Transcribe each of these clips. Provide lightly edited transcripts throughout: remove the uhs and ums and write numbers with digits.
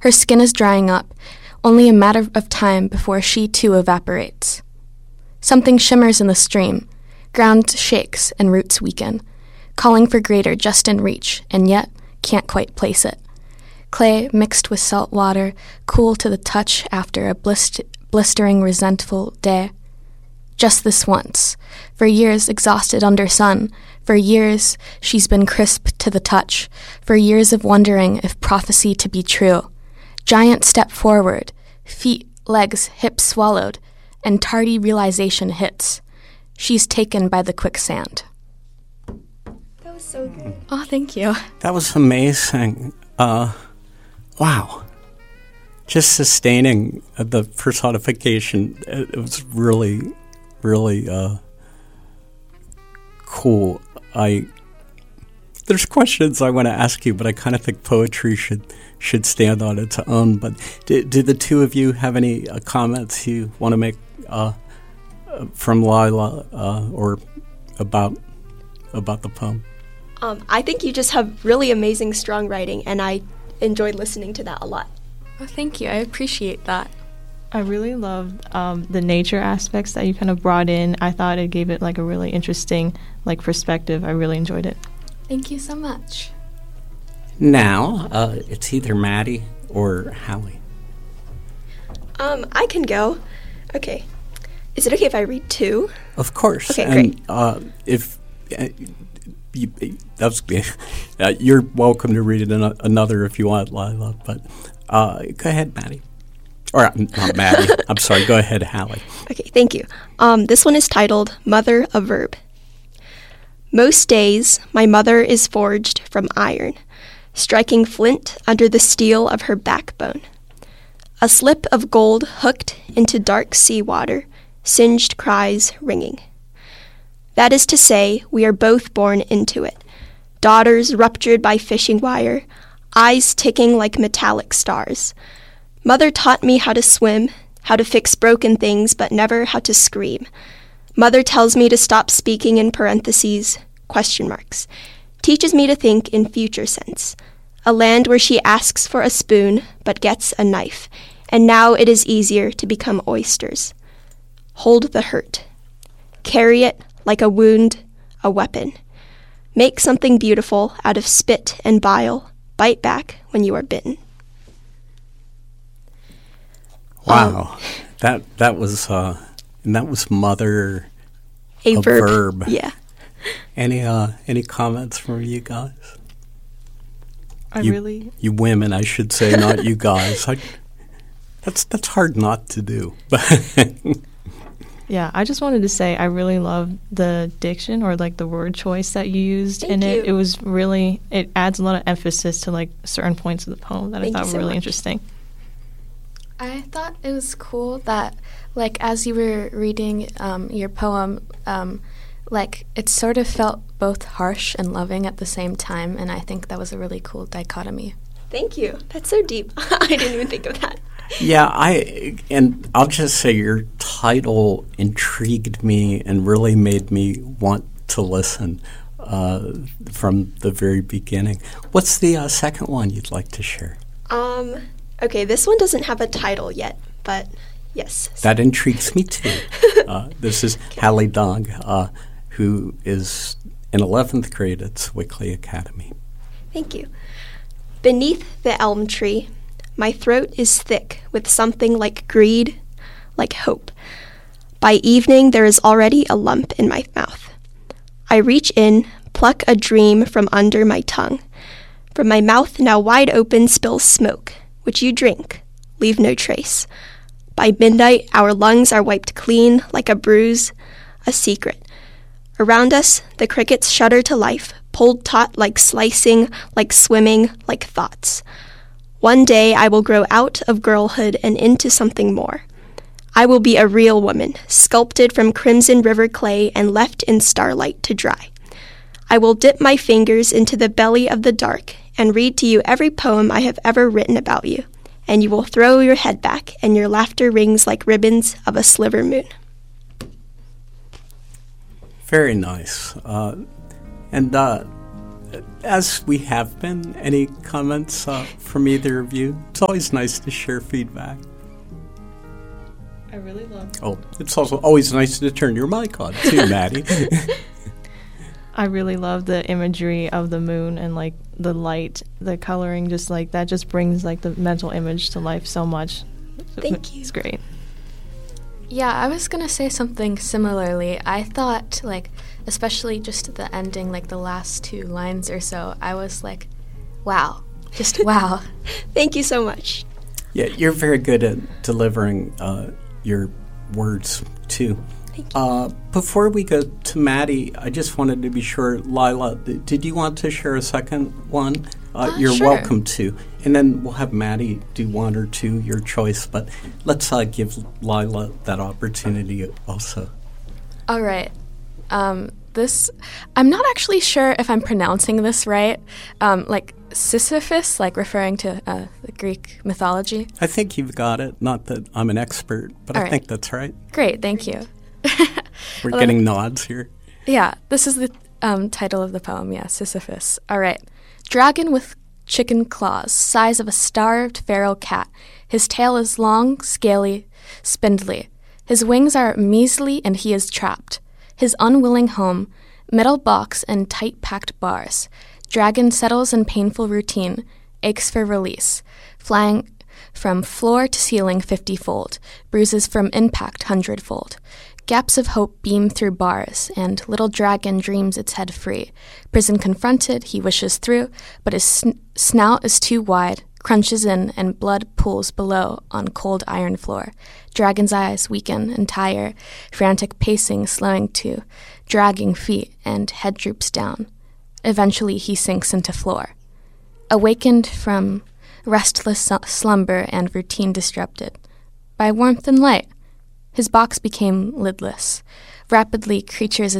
Her skin is drying up, only a matter of time before she too evaporates. Something shimmers in the stream. Ground shakes and roots weaken, calling for greater just in reach, and yet can't quite place it. Clay mixed with salt water, cool to the touch after a blistering, resentful day. Just this once. For years exhausted under sun. For years she's been crisp to the touch. For years of wondering if prophecy to be true. Giant step forward, feet, legs, hips swallowed, and tardy realization hits. She's taken by the quicksand. That was so good. Oh, thank you. That was amazing. Wow. Just sustaining the personification, it was really, really cool. There's questions I want to ask you, but I kind of think poetry should stand on its own. But do the two of you have any comments you want to make from Lila or about the poem? I think you just have really amazing, strong writing, and I enjoyed listening to that a lot. Oh, thank you. I appreciate that. I really loved the nature aspects that you kind of brought in. I thought it gave it like a really interesting perspective. I really enjoyed it. Thank you so much. Now, it's either Maddie or Hallie. I can go. Okay. Is it okay if I read two? Of course. Okay, and, great. If you're welcome to read another if you want, Lila. But go ahead, Maddie. Or not Maddie. I'm sorry. Go ahead, Hallie. Okay, thank you. This one is titled Mother, a Verb. Most days, my mother is forged from iron, striking flint under the steel of her backbone. A slip of gold hooked into dark seawater, singed cries ringing. That is to say, we are both born into it. Daughters ruptured by fishing wire, eyes ticking like metallic stars. Mother taught me how to swim, how to fix broken things, but never how to scream. Mother tells me to stop speaking in parentheses, question marks. Teaches me to think in future sense. A land where she asks for a spoon, but gets a knife. And now it is easier to become oysters. Hold the hurt. Carry it like a wound, a weapon. Make something beautiful out of spit and bile. Bite back when you are bitten. Wow, that was mother, a verb. Yeah. Any comments from you guys? You women, I should say, not you guys. That's hard not to do. Yeah, I just wanted to say I really love the diction or the word choice that you used in it. It was really, it adds a lot of emphasis to certain points of the poem that I thought were really interesting. I thought it was cool that, as you were reading your poem, it sort of felt both harsh and loving at the same time, and I think that was a really cool dichotomy. Thank you. That's so deep. I didn't even think of that. Yeah, I'll just say your title intrigued me and really made me want to listen from the very beginning. What's the second one you'd like to share? Okay, this one doesn't have a title yet, but yes. That intrigues me too. This is Hallie Dong, who is in 11th grade at Swickley Academy. Thank you. Beneath the elm tree, my throat is thick with something like greed, like hope. By evening, there is already a lump in my mouth. I reach in, pluck a dream from under my tongue. From my mouth now wide open spills smoke, which you drink, leave no trace. By midnight, our lungs are wiped clean like a bruise, a secret. Around us, the crickets shudder to life, pulled taut like slicing, like swimming, like thoughts. One day I will grow out of girlhood and into something more. I will be a real woman, sculpted from crimson river clay and left in starlight to dry. I will dip my fingers into the belly of the dark and read to you every poem I have ever written about you, and you will throw your head back, and your laughter rings like ribbons of a sliver moon. Very nice. And as we have been, any comments from either of you? It's always nice to share feedback. I really love. Oh, it's also always nice to turn your mic on too, Maddie. I really love the imagery of the moon and like the light, the coloring, just like that just brings like the mental image to life so much. Thank you. It's great. Yeah, I was going to say something similarly. I thought, like, especially just the ending, like the last 2 lines or so, I was like, wow, just wow. Thank you so much. Yeah, you're very good at delivering your words, too. Thank you. Before we go to Maddie, I just wanted to be sure, Lila, did you want to share a second one? You're sure. welcome to. And then we'll have Maddie do 1 or 2, your choice. But let's give Lila that opportunity also. All right. This, I'm not actually sure if I'm pronouncing this right. Like Sisyphus, like referring to the Greek mythology. I think you've got it. Not that I'm an expert, but All I right. think that's right. Great, thank you. We're getting nods here. Yeah, this is the title of the poem, yeah, Sisyphus. All right. Dragon with chicken claws, size of a starved feral cat. His tail is long, scaly, spindly. His wings are measly and he is trapped. His unwilling home, metal box and tight-packed bars. Dragon settles in painful routine, aches for release, flying from floor to ceiling 50-fold, bruises from impact 100-fold. Gaps of hope beam through bars, and little dragon dreams its head free. Prison confronted, he wishes through, but his snout is too wide, crunches in, and blood pools below on cold iron floor. Dragon's eyes weaken and tire, frantic pacing slowing to dragging feet, and head droops down. Eventually he sinks into floor. Awakened from restless slumber and routine disrupted by warmth and light, his box became lidless. Rapidly, creatures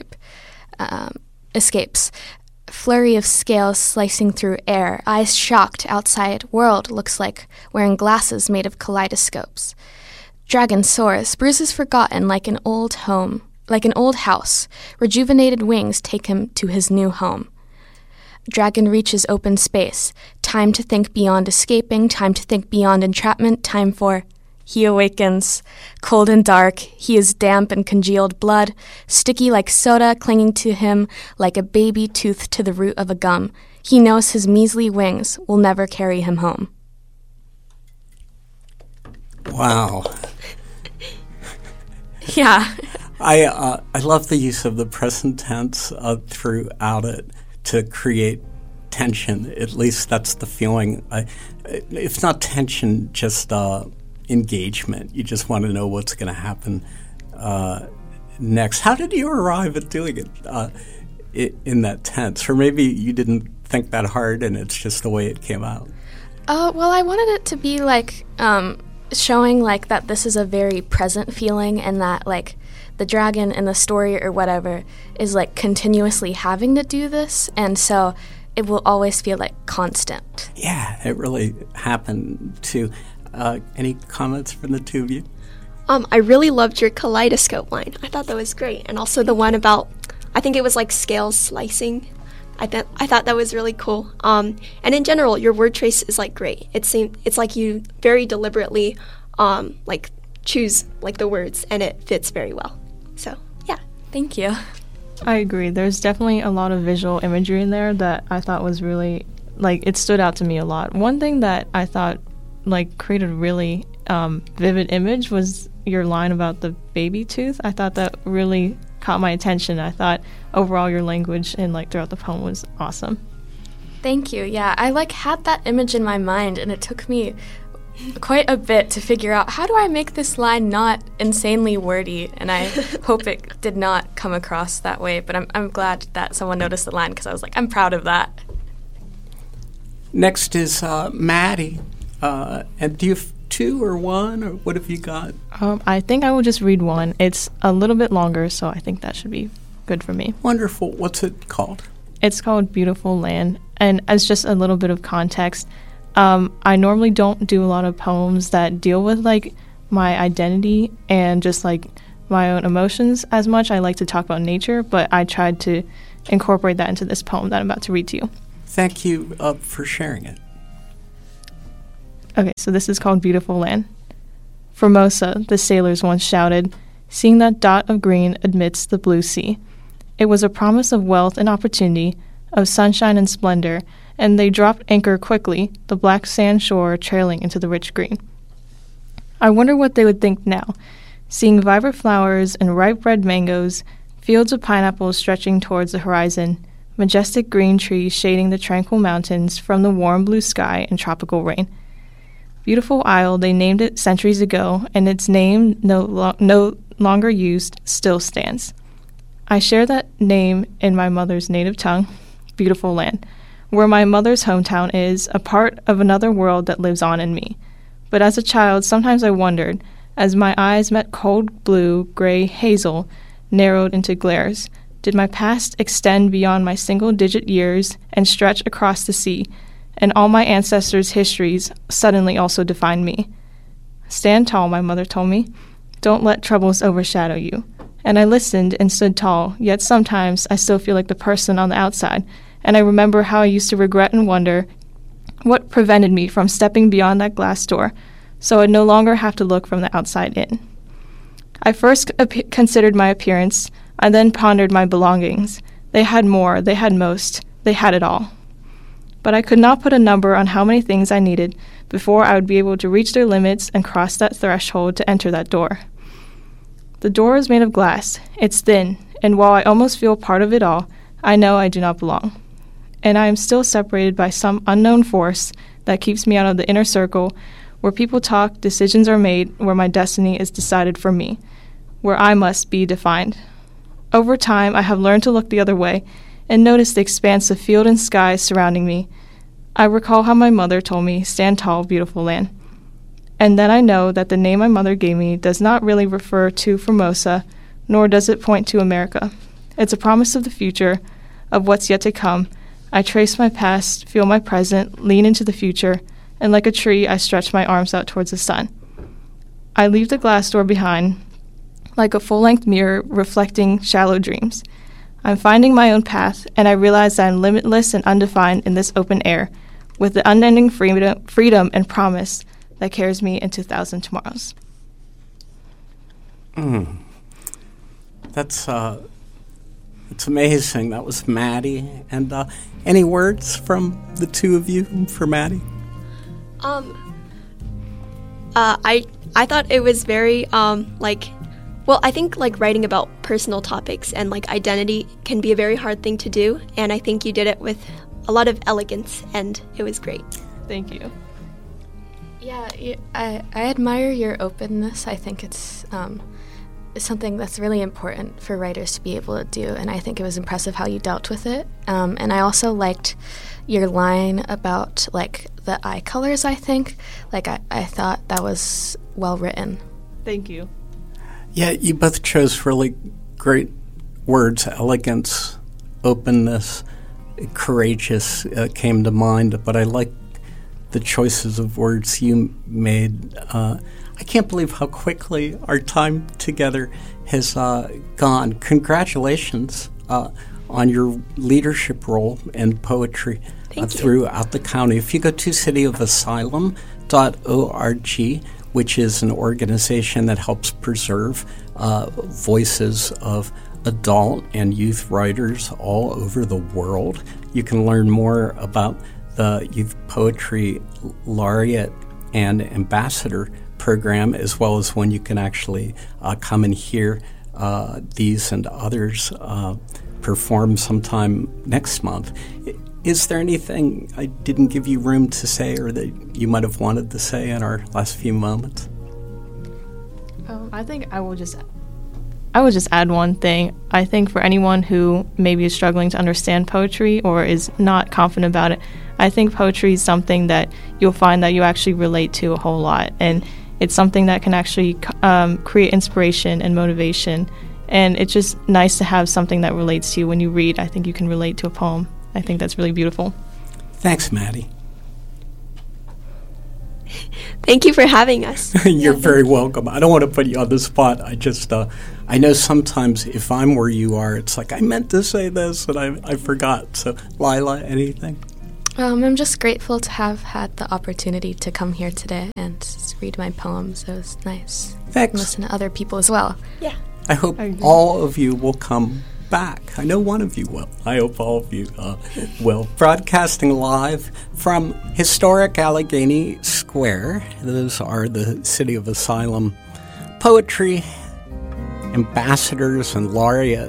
escapes. Flurry of scales slicing through air. Eyes shocked. Outside world looks like wearing glasses made of kaleidoscopes. Dragon soars. Bruises forgotten like an old house. Rejuvenated wings take him to his new home. Dragon reaches open space. Time to think beyond escaping. Time to think beyond entrapment. Time for... He awakens, cold and dark. He is damp and congealed blood, sticky like soda, clinging to him like a baby tooth to the root of a gum. He knows his measly wings will never carry him home. Wow. Yeah. I love the use of the present tense throughout it to create tension. At least that's the feeling. If not tension, just... engagement. You just want to know what's going to happen next. How did you arrive at doing it in that tense? Or maybe you didn't think that hard and it's just the way it came out. Well, I wanted it to be like showing like that this is a very present feeling and that like the dragon in the story or whatever is like continuously having to do this, and so it will always feel like constant. Yeah, it really happened too. Any comments from the 2 of you? I really loved your kaleidoscope line. I thought that was great. And also the one about, I think it was like scales slicing. I thought that was really cool. And in general, your word choice is like great. It's like you very deliberately like choose like the words and it fits very well. So, yeah. Thank you. I agree. There's definitely a lot of visual imagery in there that I thought was really, like, it stood out to me a lot. One thing that I thought like created a really vivid image was your line about the baby tooth. I thought that really caught my attention. I thought overall your language and like throughout the poem was awesome. Thank you. Yeah, I like had that image in my mind and it took me quite a bit to figure out how do I make this line not insanely wordy, and I hope it did not come across that way, but I'm glad that someone noticed the line because I was like, I'm proud of that. Next is Maddie. And do you have 2 or 1, or what have you got? I think I will just read one. It's a little bit longer, so I think that should be good for me. Wonderful. What's it called? It's called Beautiful Land. And as just a little bit of context, I normally don't do a lot of poems that deal with like my identity and just like my own emotions as much. I like to talk about nature, but I tried to incorporate that into this poem that I'm about to read to you. Thank you for sharing it. Okay, so this is called Beautiful Land. Formosa, the sailors once shouted, seeing that dot of green amidst the blue sea. It was a promise of wealth and opportunity, of sunshine and splendor, and they dropped anchor quickly, the black sand shore trailing into the rich green. I wonder what they would think now, seeing vibrant flowers and ripe red mangoes, fields of pineapples stretching towards the horizon, majestic green trees shading the tranquil mountains from the warm blue sky and tropical rain. Beautiful Isle, they named it centuries ago, and its name, no longer used, still stands. I share that name in my mother's native tongue, Beautiful Land, where my mother's hometown is, a part of another world that lives on in me. But as a child, sometimes I wondered, as my eyes met cold blue, gray, hazel, narrowed into glares, did my past extend beyond my single-digit years and stretch across the sea, and all my ancestors' histories suddenly also define me? Stand tall, my mother told me. Don't let troubles overshadow you. And I listened and stood tall, yet sometimes I still feel like the person on the outside, and I remember how I used to regret and wonder what prevented me from stepping beyond that glass door, so I'd no longer have to look from the outside in. I first considered my appearance, I then pondered my belongings. They had more, they had most, they had it all. But I could not put a number on how many things I needed before I would be able to reach their limits and cross that threshold to enter that door. The door is made of glass. It's thin, and while I almost feel part of it all, I know I do not belong. And I am still separated by some unknown force that keeps me out of the inner circle, where people talk, decisions are made, where my destiny is decided for me, where I must be defined. Over time, I have learned to look the other way and notice the expanse of field and sky surrounding me. I recall how my mother told me, stand tall, beautiful land. And then I know that the name my mother gave me does not really refer to Formosa, nor does it point to America. It's a promise of the future, of what's yet to come. I trace my past, feel my present, lean into the future, and like a tree, I stretch my arms out towards the sun. I leave the glass door behind, like a full-length mirror reflecting shallow dreams. I'm finding my own path, and I realize that I'm limitless and undefined in this open air, with the unending freedom and promise that carries me into 1,000 tomorrows. That's it's amazing. That was Maddie. And any words from the two of you for Maddie? I thought it was very I think writing about personal topics and identity can be a very hard thing to do, and I think you did it with a lot of elegance, and it was great. Thank you. Yeah, I admire your openness. I think it's something that's really important for writers to be able to do, and I think it was impressive how you dealt with it. And I also liked your line about the eye colors. I think I thought that was well written. Thank you. Yeah, you both chose really great words. Elegance, openness, courageous came to mind, but I like the choices of words you made. I can't believe how quickly our time together has gone. Congratulations on your leadership role in poetry throughout the county. If you go to cityofasylum.org, which is an organization that helps preserve voices of adult and youth writers all over the world, you can learn more about the Youth Poetry Laureate and Ambassador program, as well as when you can actually come and hear these and others perform sometime next month. Is there anything I didn't give you room to say or that you might have wanted to say in our last few moments? I think I will just add one thing. I think for anyone who maybe is struggling to understand poetry or is not confident about it, I think poetry is something that you'll find that you actually relate to a whole lot. And it's something that can actually create inspiration and motivation. And it's just nice to have something that relates to you when you read. I think you can relate to a poem. I think that's really beautiful. Thanks, Maddie. Thank you for having us. You're very welcome. I don't want to put you on the spot. I know sometimes if I'm where you are, it's like I meant to say this and I forgot. So, Lila, anything? I'm just grateful to have had the opportunity to come here today and read my poems. It was nice. Thanks. And listen to other people as well. Yeah. I hope all of you will come back. I know one of you will. I hope all of you will. Broadcasting live from historic Allegheny Square. Those are the City of Asylum poetry ambassadors and laureate.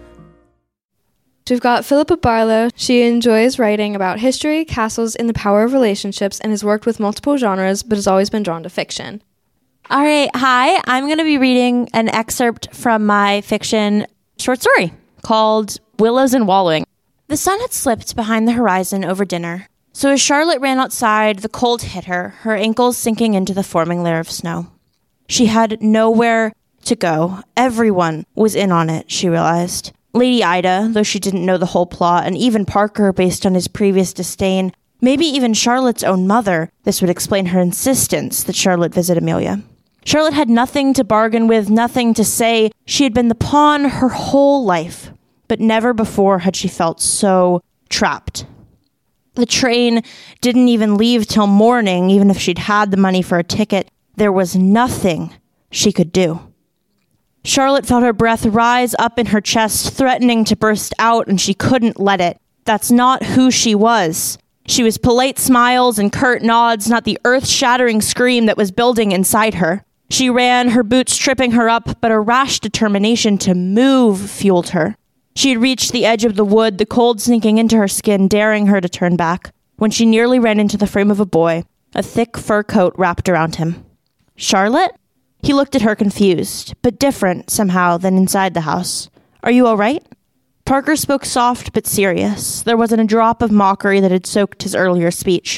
We've got Philippa Barlow. She enjoys writing about history, castles, and the power of relationships, and has worked with multiple genres, but has always been drawn to fiction. All right, hi. I'm going to be reading an excerpt from my fiction short story called Willows and Wallowing. The sun had slipped behind the horizon over dinner, so as Charlotte ran outside, the cold hit her, her ankles sinking into the forming layer of snow. She had nowhere to go. Everyone was in on it, she realized. Lady Ida, though she didn't know the whole plot, and even Parker, based on his previous disdain, maybe even Charlotte's own mother. This would explain her insistence that Charlotte visit Amelia. Charlotte had nothing to bargain with, nothing to say. She had been the pawn her whole life, but never before had she felt so trapped. The train didn't even leave till morning, even if she'd had the money for a ticket. There was nothing she could do. Charlotte felt her breath rise up in her chest, threatening to burst out, and she couldn't let it. That's not who she was. She was polite smiles and curt nods, not the earth-shattering scream that was building inside her. She ran, her boots tripping her up, but a rash determination to move fueled her. She had reached the edge of the wood, the cold sinking into her skin, daring her to turn back, when she nearly ran into the frame of a boy, a thick fur coat wrapped around him. Charlotte? He looked at her confused, but different, somehow, than inside the house. Are you all right? Parker spoke soft but serious. There wasn't a drop of mockery that had soaked his earlier speech.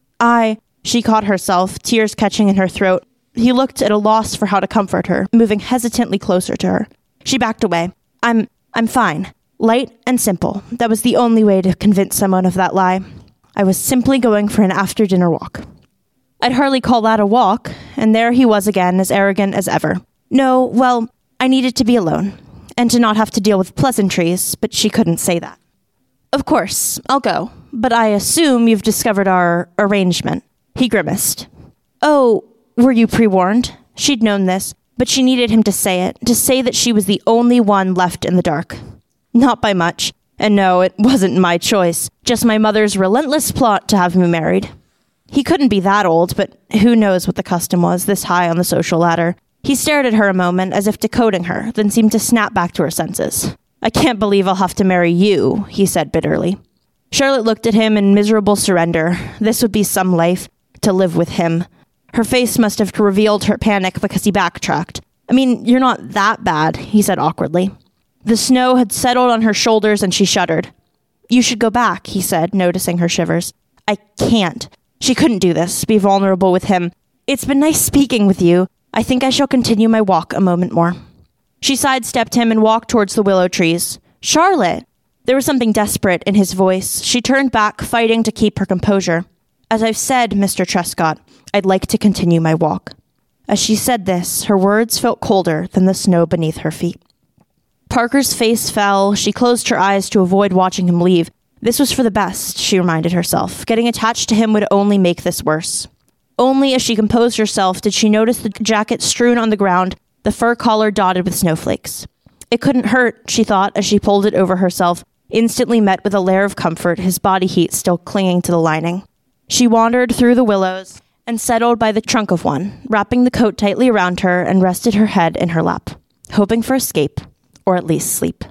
She caught herself, tears catching in her throat. He looked at a loss for how to comfort her, moving hesitantly closer to her. She backed away. I'm fine. Light and simple. That was the only way to convince someone of that lie. I was simply going for an after-dinner walk. I'd hardly call that a walk, and there he was again, as arrogant as ever. No, well, I needed to be alone, and to not have to deal with pleasantries, but she couldn't say that. Of course, I'll go, but I assume you've discovered our arrangement. He grimaced. Oh, were you pre-warned? She'd known this, but she needed him to say that she was the only one left in the dark. Not by much, and no, it wasn't my choice, just my mother's relentless plot to have me married. He couldn't be that old, but who knows what the custom was this high on the social ladder. He stared at her a moment as if decoding her, then seemed to snap back to her senses. I can't believe I'll have to marry you, he said bitterly. Charlotte looked at him in miserable surrender. This would be some life, to live with him. Her face must have revealed her panic because he backtracked. I mean, you're not that bad, he said awkwardly. The snow had settled on her shoulders and she shuddered. You should go back, he said, noticing her shivers. I can't. She couldn't do this, be vulnerable with him. It's been nice speaking with you. I think I shall continue my walk a moment more. She sidestepped him and walked towards the willow trees. Charlotte! There was something desperate in his voice. She turned back, fighting to keep her composure. As I've said, Mr. Trescott, I'd like to continue my walk. As she said this, her words felt colder than the snow beneath her feet. Parker's face fell. She closed her eyes to avoid watching him leave. This was for the best, she reminded herself. Getting attached to him would only make this worse. Only as she composed herself did she notice the jacket strewn on the ground, the fur collar dotted with snowflakes. It couldn't hurt, she thought, as she pulled it over herself, instantly met with a layer of comfort, his body heat still clinging to the lining. She wandered through the willows and settled by the trunk of one, wrapping the coat tightly around her, and rested her head in her lap, hoping for escape, or at least sleep.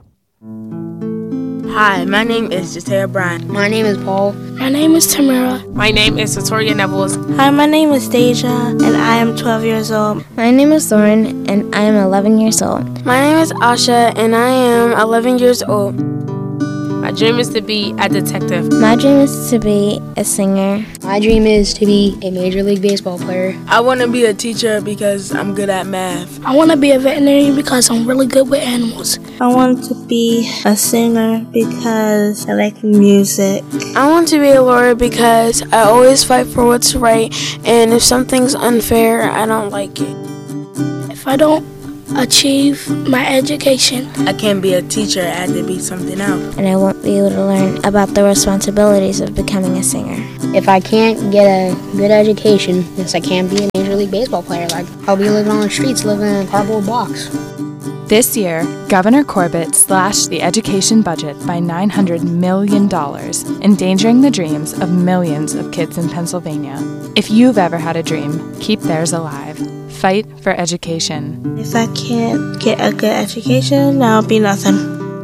Hi, my name is Jataya Bryan. My name is Paul. My name is Tamara. My name is Victoria Nevels. Hi, my name is Deja, and I am 12 years old. My name is Lauren, and I am 11 years old. My name is Asha, and I am 11 years old. My dream is to be a detective. My dream is to be a singer. My dream is to be a Major League Baseball player. I want to be a teacher because I'm good at math. I want to be a veterinarian because I'm really good with animals. I want to be a singer because I like music. I want to be a lawyer because I always fight for what's right, and if something's unfair, I don't like it. If I don't achieve my education, I can't be a teacher. I have to be something else. And I won't be able to learn about the responsibilities of becoming a singer. If I can't get a good education, yes, I can't be a Major League Baseball player. Like, I'll be living on the streets, living in a cardboard box. This year, Governor Corbett slashed the education budget by $900 million, endangering the dreams of millions of kids in Pennsylvania. If you've ever had a dream, keep theirs alive. Fight for education. If I can't get a good education, I'll be nothing.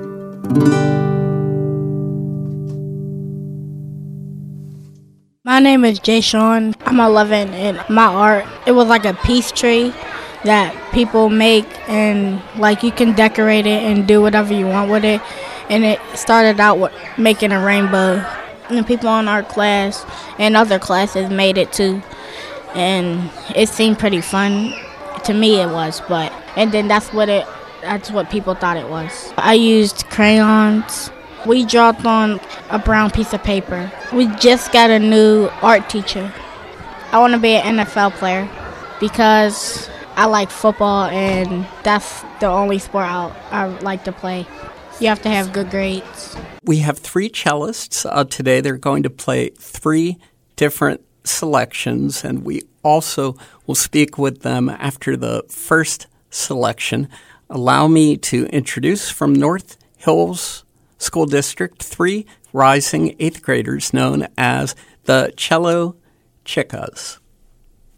My name is Jay Sean. I'm 11, and my art, it was like a peace tree that people make, and like you can decorate it and do whatever you want with it. And it started out with making a rainbow. And the people in our class and other classes made it too. And it seemed pretty fun. To me it was, and then that's what people thought it was. I used crayons. We drew on a brown piece of paper. We just got a new art teacher. I want to be an NFL player because I like football, and that's the only sport I like to play. You have to have good grades. We have 3 cellists today. They're going to play 3 different selections, and we also will speak with them after the first selection. Allow me to introduce from North Hills School District 3 rising 8th graders known as the Cello Chicas.